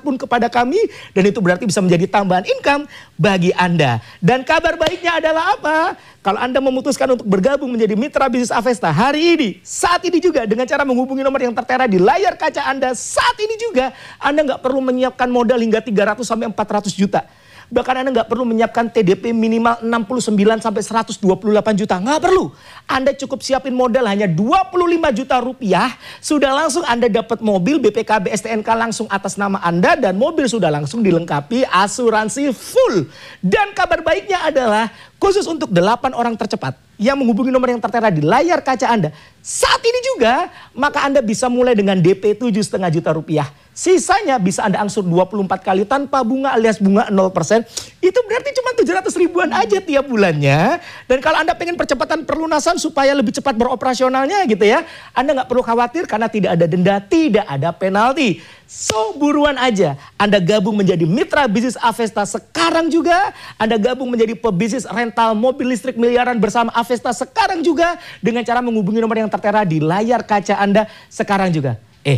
pun kepada kami. Dan itu berarti bisa menjadi tambahan income bagi Anda. Dan kabar baiknya adalah apa? Kalau Anda memutuskan untuk bergabung menjadi mitra bisnis Avesta hari ini, saat ini juga dengan cara menghubungi nomor yang tertera di layar kaca Anda, saat ini juga Anda nggak perlu menyiapkan modal hingga 300 sampai 400 juta. Bahkan Anda nggak perlu menyiapkan TDP minimal 69 sampai 128 juta. Nggak perlu. Anda cukup siapin modal hanya 25 juta rupiah. Sudah langsung Anda dapat mobil BPKB STNK langsung atas nama Anda. Dan mobil sudah langsung dilengkapi asuransi full. Dan kabar baiknya adalah khusus untuk 8 orang tercepat yang menghubungi nomor yang tertera di layar kaca Anda. Saat ini juga, maka Anda bisa mulai dengan DP 7,5 juta rupiah. Sisanya bisa Anda angsur 24 kali tanpa bunga alias bunga 0%. Itu berarti cuma 700 ribuan aja tiap bulannya. Dan kalau Anda pengen percepatan perlunasan supaya lebih cepat beroperasionalnya gitu ya. Anda nggak perlu khawatir karena tidak ada denda, tidak ada penalti. So buruan aja. Anda gabung menjadi mitra bisnis Avesta sekarang juga. Anda gabung menjadi pebisnis rental mobil listrik miliaran bersama Avesta sekarang juga. Dengan cara menghubungi nomor yang tertera di layar kaca Anda sekarang juga.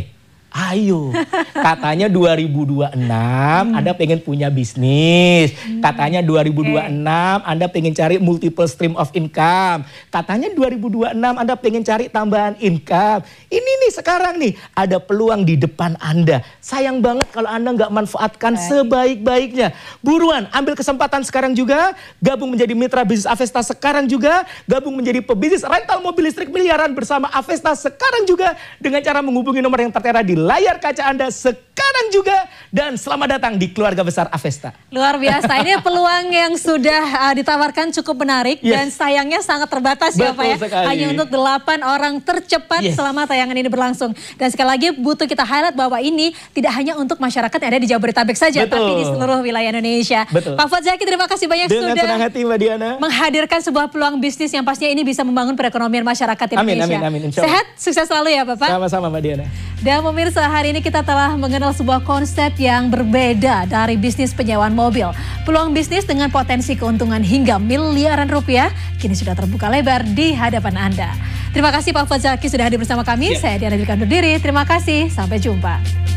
Ayo, katanya 2026 Anda pengen punya bisnis. Katanya 2026 Anda pengen cari multiple stream of income. Katanya 2026 Anda pengen cari tambahan income. Ini nih sekarang nih ada peluang di depan Anda. Sayang banget kalau Anda nggak manfaatkan sebaik-baiknya. Buruan ambil kesempatan sekarang juga. Gabung menjadi mitra bisnis Avesta sekarang juga. Gabung menjadi pebisnis rental mobil listrik miliaran bersama Avesta sekarang juga. Dengan cara menghubungi nomor yang tertera di layar kaca Anda sekarang juga. Dan selamat datang di keluarga besar Avesta. Luar biasa, ini peluang yang sudah ditawarkan cukup menarik. Dan sayangnya sangat terbatas ya Pak ya. Sekali. Hanya untuk 8 orang tercepat selama tayangan ini berlangsung. Dan sekali lagi butuh kita highlight bahwa ini tidak hanya untuk masyarakat yang ada di Jabodetabek saja. Tapi di seluruh wilayah Indonesia. Pak Fuad Zaki, terima kasih banyak sudah senang hati Mbak Diana menghadirkan sebuah peluang bisnis yang pastinya ini bisa membangun perekonomian masyarakat Indonesia. Amin. Sehat, sukses selalu ya Bapak. Sama-sama Mbak Diana. Dan pemirsa, hari ini kita telah mengenal sebuah konsep yang berbeda dari bisnis penyewaan mobil. Peluang bisnis dengan potensi keuntungan hingga miliaran rupiah kini sudah terbuka lebar di hadapan Anda. Terima kasih Pak Fuad Zaki sudah hadir bersama kami. Saya Diana Dwika undur diri. Terima kasih. Sampai jumpa.